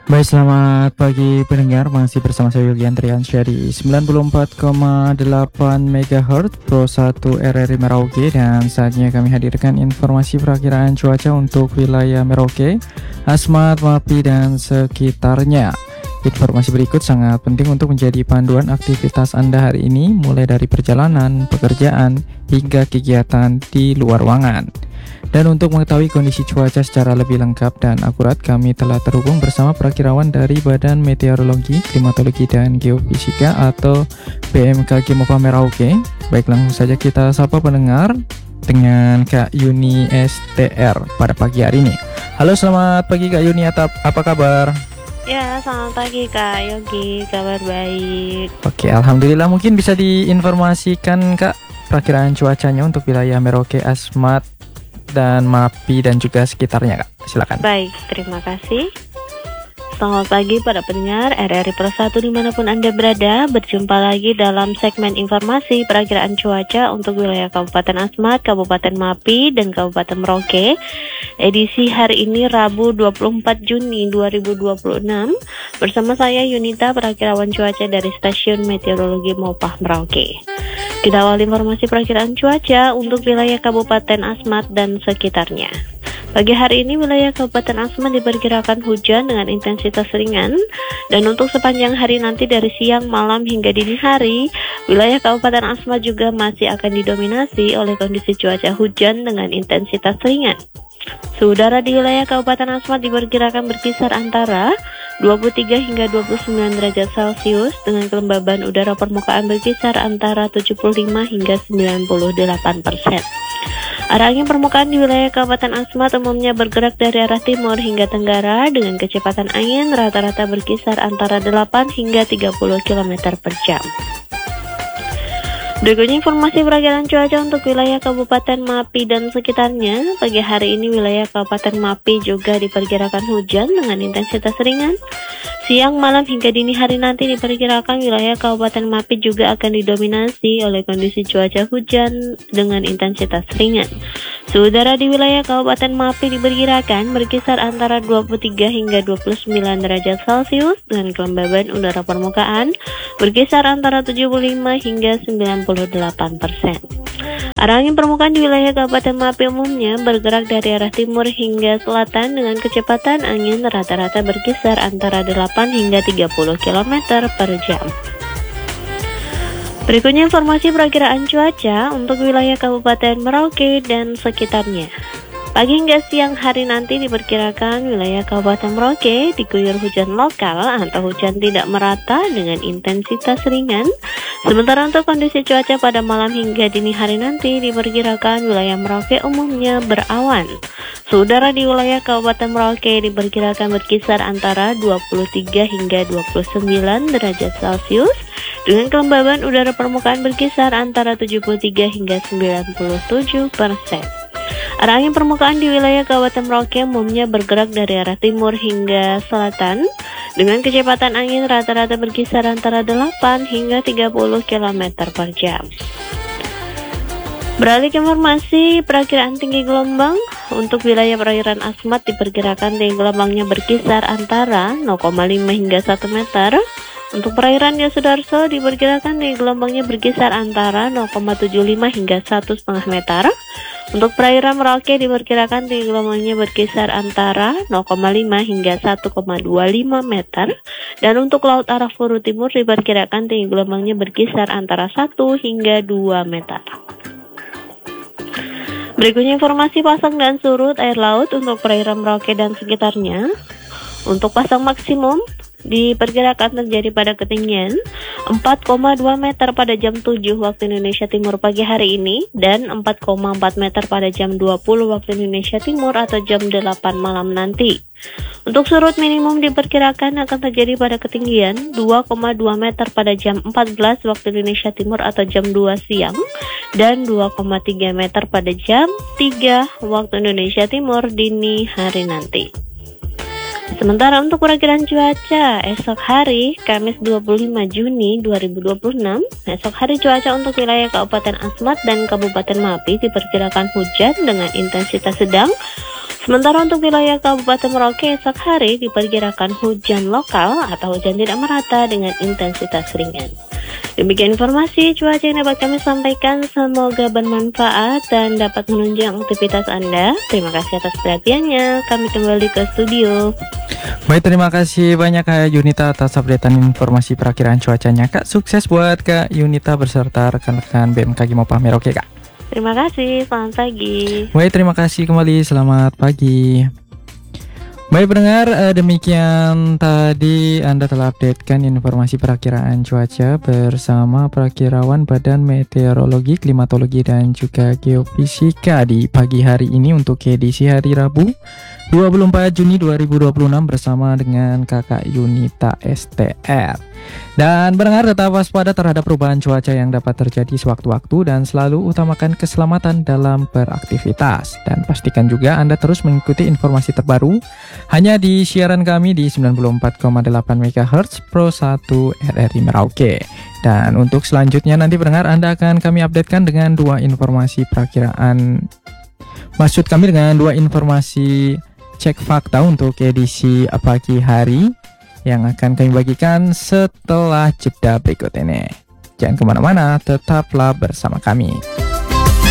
Baik, selamat pagi pendengar. Masih bersama saya Yogi Antriansyah di 94,8 MHz Pro 1 RRI Merauke. Dan saatnya kami hadirkan informasi perakiraan cuaca untuk wilayah Merauke, Asmat, Mapi, dan sekitarnya. Informasi berikut sangat penting untuk menjadi panduan aktivitas Anda hari ini, mulai dari perjalanan, pekerjaan, hingga kegiatan di luar ruangan. Dan untuk mengetahui kondisi cuaca secara lebih lengkap dan akurat, kami telah terhubung bersama perakirawan dari Badan Meteorologi, Klimatologi, dan Geofisika atau BMKG MOPA Merauke. Baik, langsung saja kita sapa pendengar dengan Kak Yuni STR pada pagi hari ini. Halo, selamat pagi Kak Yuni, apa kabar? Ya, selamat pagi Kak Yogi, kabar baik. Oke, alhamdulillah. Mungkin bisa diinformasikan Kak perakiraan cuacanya untuk wilayah Merauke, Asmat, dan Mapi dan juga sekitarnya, Kak. Silakan. Baik, terima kasih. Selamat pagi para pendengar RRI Pro 1 dimanapun Anda berada. Berjumpa lagi dalam segmen informasi perakiraan cuaca untuk wilayah Kabupaten Asmat, Kabupaten Mapi, dan Kabupaten Merauke. Edisi hari ini Rabu 24 Juni 2026 bersama saya Yunita, perakirawan cuaca dari Stasiun Meteorologi MOPA Merauke. Kita awal informasi perakiraan cuaca untuk wilayah Kabupaten Asmat dan sekitarnya. Pagi hari ini wilayah Kabupaten Asmat diperkirakan hujan dengan intensitas ringan, dan untuk sepanjang hari nanti dari siang, malam, hingga dini hari, wilayah Kabupaten Asmat juga masih akan didominasi oleh kondisi cuaca hujan dengan intensitas ringan. Suhu udara di wilayah Kabupaten Asmat diperkirakan berkisar antara 23 hingga 29 derajat Celcius dengan kelembaban udara permukaan berkisar antara 75 hingga 98%. Arah angin permukaan di wilayah Kabupaten Asmat umumnya bergerak dari arah timur hingga tenggara dengan kecepatan angin rata-rata berkisar antara 8 hingga 30 km per jam. Berikutnya informasi perakiraan cuaca untuk wilayah Kabupaten Mapi dan sekitarnya. Pagi hari ini wilayah Kabupaten Mapi juga diperkirakan hujan dengan intensitas ringan. Siang, malam, hingga dini hari nanti diperkirakan wilayah Kabupaten Mapi juga akan didominasi oleh kondisi cuaca hujan dengan intensitas ringan. Suhu udara di wilayah Kabupaten Mapi diperkirakan berkisar antara 23 hingga 29 derajat Celcius dengan kelembaban udara permukaan berkisar antara 75 hingga 98%. Arah angin permukaan di wilayah Kabupaten Mapi umumnya bergerak dari arah timur hingga selatan dengan kecepatan angin rata-rata berkisar antara 8 hingga 30 km per jam. Berikutnya informasi perakiraan cuaca untuk wilayah Kabupaten Merauke dan sekitarnya. Pagi hingga siang hari nanti diperkirakan wilayah Kabupaten Merauke diguyur hujan lokal atau hujan tidak merata dengan intensitas ringan. Sementara untuk kondisi cuaca pada malam hingga dini hari nanti diperkirakan wilayah Merauke umumnya berawan. Suhu udara di wilayah Kabupaten Merauke diperkirakan berkisar antara 23 hingga 29 derajat Celcius dengan kelembaban udara permukaan berkisar antara 73 hingga 97%. Arah angin permukaan di wilayah Kabupaten Merauke umumnya bergerak dari arah timur hingga selatan dengan kecepatan angin rata-rata berkisar antara 8 hingga 30 km per jam. Beralih ke informasi perakiraan tinggi gelombang untuk wilayah perairan Asmat diperkirakan tinggi gelombangnya berkisar antara 0,5 hingga 1 meter. Untuk perairan Yosudarso diperkirakan tinggi gelombangnya berkisar antara 0,75 hingga 1,5 meter. Untuk perairan Merauke diperkirakan tinggi gelombangnya berkisar antara 0,5 hingga 1,25 meter. Dan untuk Laut Arafuru Timur diperkirakan tinggi gelombangnya berkisar antara 1 hingga 2 meter. Berikutnya informasi pasang dan surut air laut untuk perairan Merauke dan sekitarnya. Untuk pasang maksimum diperkirakan terjadi pada ketinggian 4,2 meter pada jam 7 waktu Indonesia Timur pagi hari ini dan 4,4 meter pada jam 20 waktu Indonesia Timur atau jam 8 malam nanti. Untuk surut minimum diperkirakan akan terjadi pada ketinggian 2,2 meter pada jam 14 waktu Indonesia Timur atau jam 2 siang dan 2,3 meter pada jam 3 waktu Indonesia Timur dini hari nanti. Sementara untuk perakiraan cuaca esok hari Kamis 25 Juni 2026, esok hari cuaca untuk wilayah Kabupaten Asmat dan Kabupaten Mapi diperkirakan hujan dengan intensitas sedang. Sementara untuk wilayah Kabupaten Merauke esok hari diperkirakan hujan lokal atau hujan tidak merata dengan intensitas ringan. Demikian informasi cuaca yang dapat kami sampaikan, semoga bermanfaat dan dapat menunjang aktivitas Anda. Terima kasih atas perhatiannya, kami kembali ke studio. Baik, terima kasih banyak Kak Yunita atas updatean informasi perakiraan cuacanya. Kak, sukses buat Kak Yunita beserta rekan-rekan BMKG Mopah Merauke, Kak. Terima kasih, selamat pagi. Baik, terima kasih kembali, selamat pagi. Baik pendengar, demikian tadi Anda telah updatekan informasi perakiraan cuaca bersama perakirawan Badan Meteorologi, Klimatologi, dan juga Geofisika di pagi hari ini untuk edisi hari Rabu 24 Juni 2026 bersama dengan Kakak Yunita STR. Dan pendengar tetap waspada terhadap perubahan cuaca yang dapat terjadi sewaktu-waktu dan selalu utamakan keselamatan dalam beraktivitas. Dan pastikan juga Anda terus mengikuti informasi terbaru hanya di siaran kami di 94,8 MHz Pro 1 RRI Merauke. Dan untuk selanjutnya nanti pendengar Anda akan kami updatekan dengan dua informasi perakiraan. Maksud kami dengan dua informasi cek fakta untuk edisi pagi hari yang akan kami bagikan setelah jeda berikut ini. Jangan kemana-mana, tetaplah bersama kami.